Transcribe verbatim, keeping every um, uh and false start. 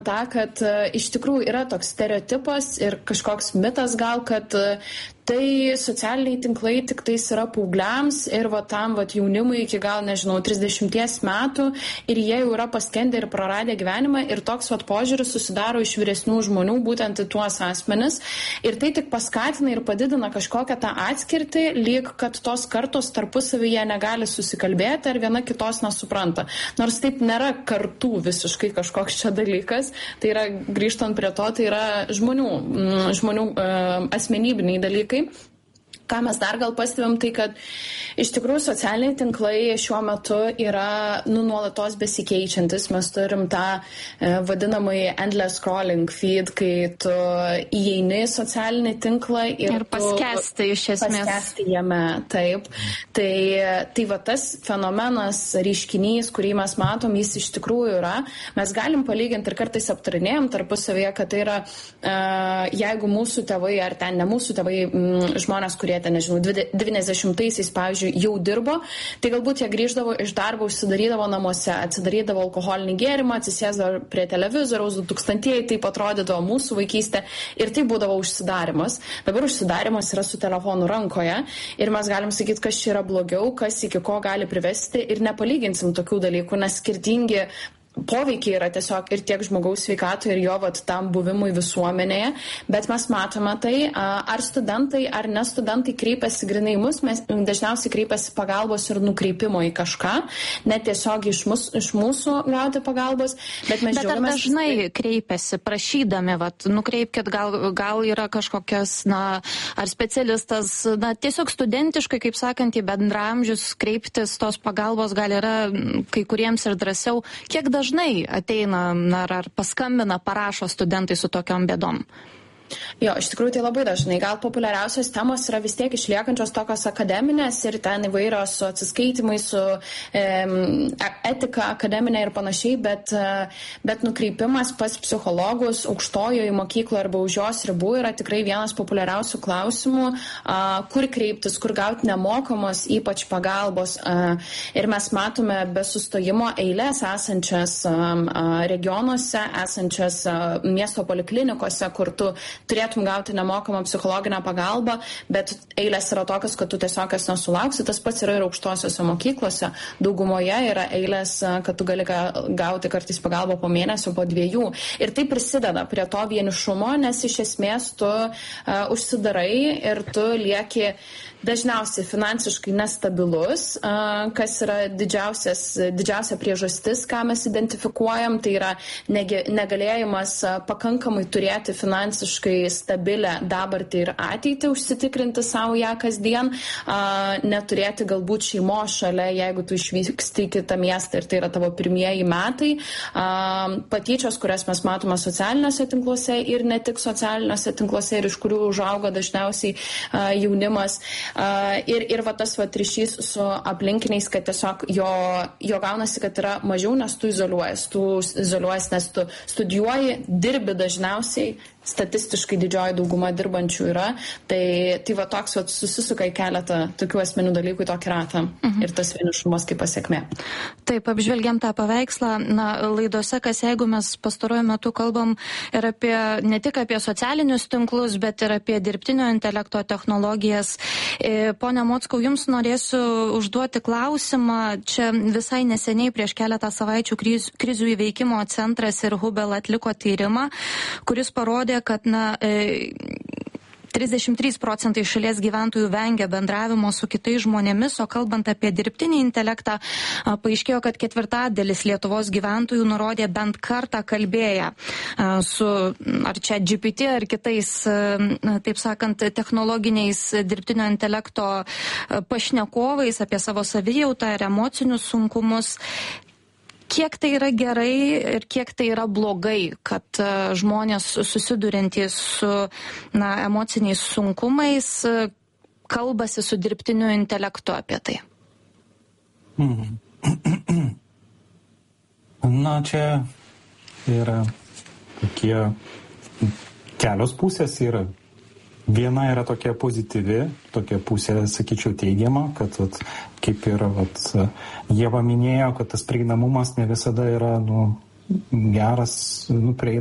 tą, kad iš tikrųjų yra toks stereotipas ir kažkoks mitas gal, kad tai socialiniai tinklai tik tais yra paaugliams ir va tam va jaunimui iki gal, nežinau, trisdešimties metų ir jie jau yra paskendę ir praradę gyvenimą ir toks va požiūris susidaro iš vyresnių žmonių būtent į tuos asmenis ir tai tik paskatina ir padidina kažkokią tą atskirtį, lyg kad tos kartos tarpusavyje negali susikalbėti ar viena kitos nesupranta. Nors taip nėra kartų visiškai kažkoks čia dalykas, tai yra, grįžtant prie to, tai yra žmonių, žmonių uh, asmenybiniai dalykai. Ką mes dar gal pastebėm, tai kad iš tikrųjų socialiniai tinklai šiuo metu yra nu, nuolatos besikeičiantis. Mes turim tą e, vadinamąjį endless scrolling feed, kai tu įeini į socialinį tinklą ir, ir paskęsti iš esmės. Paskęsti jame, taip. Tai, tai va tas fenomenas, reiškinys, kurį mes matom, jis iš tikrųjų yra. Mes galim palyginti ir kartais aptarinėjom tarpusavėje, kad tai yra, e, jeigu mūsų tėvai ar ten ne mūsų tėvai, m, žmonės, kurie ten, nežinau, devyniasdešimtaisiais, pavyzdžiui, jau dirbo, tai galbūt jie grįždavo iš darbo, užsidarydavo namuose, atsidarydavo alkoholinį gėrimą, atsisėsdavo prie televizoriaus, du tūkstantieji taip atrodydavo mūsų vaikystė ir tai būdavo užsidarimas. Dabar užsidarimas yra su telefonu rankoje ir mes galim sakyti, kas čia yra blogiau, kas iki ko gali privesti ir nepalyginsim tokių dalykų, nes skirtingi poveikiai yra tiesiog ir tiek žmogaus sveikato ir jo vat, tam buvimui visuomenėje, bet mes matome tai, ar studentai, ar ne studentai kreipiasi grinai mus, mes dažniausiai kreipiasi pagalbos ir nukreipimo į kažką, net tiesiog iš, mus, iš mūsų gauti pagalbos, bet mes bet žiūrime. Bet ar dažnai kreipiasi, prašydami, vat, nukreipkit, gal, gal yra kažkokias, na, ar specialistas, na, tiesiog studentiškai, kaip sakant, į bendramžius kreiptis tos pagalbos gal yra kai kuriems ir drąsiau. Kiek dažnai dažnai ateina ar, ar paskambina, parašo studentai su tokiom bėdom? Jo, iš tikrųjų tai labai dažnai. Gal populiariausios temos yra vis tiek išliekančios tokios akademinės ir ten įvairios su atsiskaitimai, su e, etika akademinė ir panašiai, bet, bet nukreipimas pas psichologus aukštojoje mokykloje arba už jos ribų yra tikrai vienas populiariausių klausimų, a, kur kreiptis, kur gauti nemokamos, ypač pagalbos. A, ir mes matome be sustojimo eilės esančias a, a, regionuose, esančias a, miesto poliklinikose, kur tu turėtum gauti nemokamą psichologinę pagalbą, bet eilės yra tokios, kad tu tiesiog jas nesulauksi. Tas pats yra ir aukštosiose mokyklose. Daugumoje yra eilės, kad tu gali gauti kartais pagalbą po mėnesio, po dviejų. Ir tai prisideda prie to vienišumo, nes iš esmės tu uh, užsidarai ir tu lieki dažniausiai finansiškai nestabilus, uh, kas yra didžiausias, didžiausia priežastis, ką mes identifikuojam. Tai yra nege, negalėjimas uh, pakankamai turėti finansiškai stabilę dabartį ir ateitį, užsitikrinti savo ją kasdien, a, neturėti galbūt šeimos šalia, jeigu tu išvyksti į kitą miestą ir tai yra tavo pirmieji metai. A, patyčios, kurias mes matome socialiniuose tinkluose ir ne tik socialiniuose tinkluose ir iš kurių užauga dažniausiai a, jaunimas. A, ir ir va tas va ryšys su aplinkiniais, kad tiesiog jo, jo gaunasi, kad yra mažiau, nes tu izoliuojas. Tu izoliuojas, nes tu studijuoji, dirbi dažniausiai, statistiškai didžioji dauguma dirbančių yra, tai, tai va toks va, susisuka į keletą tokių asmeninių dalykų į tokį ratą mhm. ir tas vienišumas kaip pasiekmė. Taip, apžvelgiam tą paveikslą. Na, laidose, kas jeigu mes pastaruoju metu kalbam ir apie, ne tik apie socialinius tinklus, bet ir apie dirbtinio intelekto technologijas. E, Pone Mockau, jums norėsiu užduoti klausimą. Čia visai neseniai prieš keletą savaičių kriz, krizių įveikimo centras ir Hubel atliko tyrimą, kuris parodė, kad na, trisdešimt trys procentai šalies gyventojų vengia bendravimo su kitais žmonėmis, o kalbant apie dirbtinį intelektą, paaiškėjo, kad ketvirtadalis Lietuvos gyventojų nurodė bent kartą kalbėję su ar čia G P T ar kitais, taip sakant, technologiniais dirbtinio intelekto pašnekovais apie savo savijautą ir emocinius sunkumus. Kiek tai yra gerai ir kiek tai yra blogai, kad uh, žmonės susiduriantys su na, emociniais sunkumais uh, kalbasi su dirbtiniu intelektu apie tai? Na, čia yra tokie kelios pusės yra. Viena yra tokia pozityvi, tokia pusė, sakyčiau, teigiama, kad vat, kaip ir vat, Ieva minėjo, kad tas prieinamumas ne visada yra nu, geras, nu, prieinamas